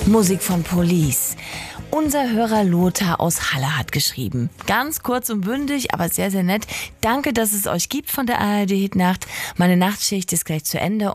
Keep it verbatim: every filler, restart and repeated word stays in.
Musik von Police. Unser Hörer Lothar aus Halle hat geschrieben. Ganz kurz und bündig, aber sehr, sehr nett. Danke, dass es euch gibt von der A R D Hitnacht. Meine Nachtschicht ist gleich zu Ende.